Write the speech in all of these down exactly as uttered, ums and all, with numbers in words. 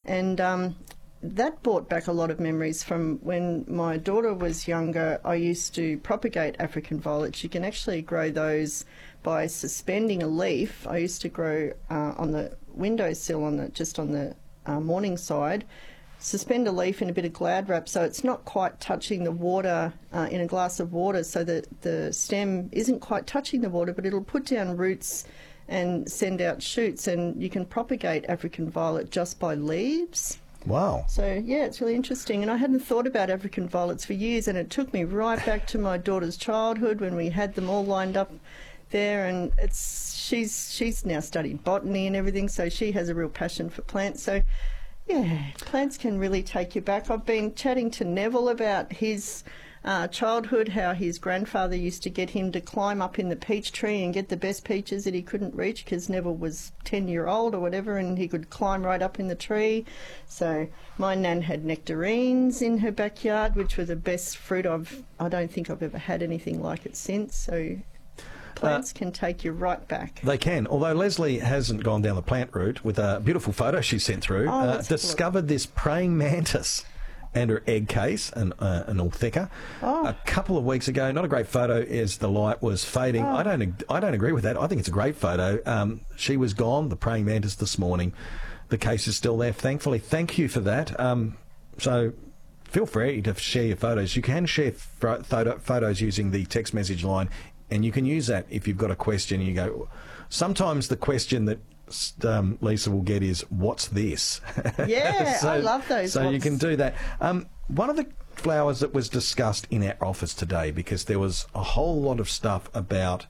And um, that brought back a lot of memories from when my daughter was younger. I used to propagate African violets. You can actually grow those by suspending a leaf. I used to grow uh, on the windowsill, on the just on the uh, morning side. Suspend a leaf in a bit of Glad wrap so it's not quite touching the water uh, in a glass of water, so that the stem isn't quite touching the water, but it'll put down roots and send out shoots, and you can propagate African violet just by leaves. Wow. So, yeah, it's really interesting. And I hadn't thought about African violets for years, and it took me right back to my daughter's childhood when we had them all lined up there. And it's she's she's now studied botany and everything, so she has a real passion for plants. So, yeah, plants can really take you back. I've been chatting to Neville about his uh, childhood, how his grandfather used to get him to climb up in the peach tree and get the best peaches that he couldn't reach because Neville was ten-year-old or whatever, and he could climb right up in the tree. So my nan had nectarines in her backyard, which were the best fruit I've, I don't think I've ever had anything like it since. So plants uh, can take you right back. They can, although Leslie hasn't gone down the plant route with a beautiful photo she sent through. Oh, uh, discovered this praying mantis and her egg case, an, uh, an altheca, oh. a couple of weeks ago. Not a great photo as the light was fading. Oh. I don't I don't agree with that. I think it's a great photo. Um, she was gone, the praying mantis, this morning. The case is still there, thankfully. Thank you for that. Um, so feel free to share your photos. You can share photo, photos using the text message line, and you can use that if you've got a question. You go. Sometimes the question that um, Lisa will get is, "What's this?" Yeah, so, I love those. So What's... you can do that. Um, one of the flowers that was discussed in our office today, because there was a whole lot of stuff about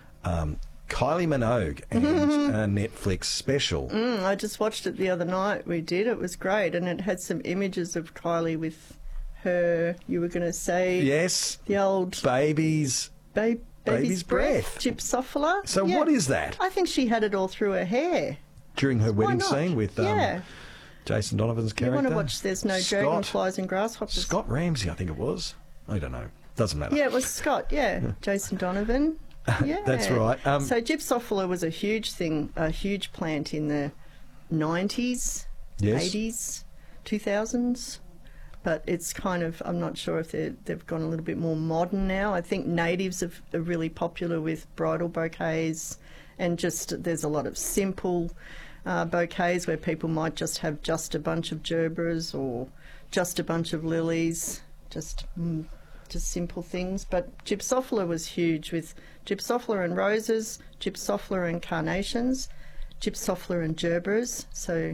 um, Kylie Minogue and a Netflix special. Mm, I just watched it the other night. We did. It was great, and it had some images of Kylie with her. You were going to say yes, the old babies. Ba- baby's, baby's breath. breath. Gypsophila. So yeah. what is that? I think she had it all through her hair during her Why wedding not? scene with um, yeah. Jason Donovan's character. You want to watch There's No Scott, Dragonflies and Grasshoppers. Scott Ramsey, I think it was. I don't know. Doesn't matter. Yeah, it was Scott. Yeah, Jason Donovan. Yeah, that's right. Um, so Gypsophila was a huge thing, a huge plant in the nineties, yes. eighties, two thousands. But it's kind of, I'm not sure if they've gone a little bit more modern now. I think natives are, are really popular with bridal bouquets, and just there's a lot of simple uh, bouquets where people might just have just a bunch of gerberas or just a bunch of lilies, just mm, just simple things. But Gypsophila was huge, with Gypsophila and roses, Gypsophila and carnations, Gypsophila and gerberas. So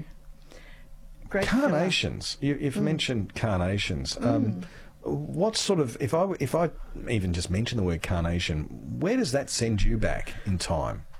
great carnations. You, you've mm. mentioned carnations. Um, mm. What sort of, if I if I even just mention the word carnation, where does that send you back in time?